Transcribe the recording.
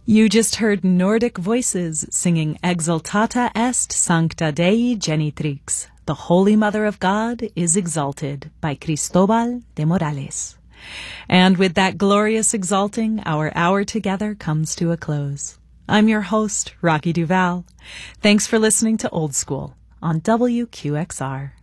You just heard Nordic voices singing Exultata est Sancta Dei Genitrix, the Holy Mother of God is exalted, by Cristobal de Morales. And with that glorious exalting, our hour together comes to a close. I'm your host, Rocky Duval. Thanks for listening to Old School on WQXR.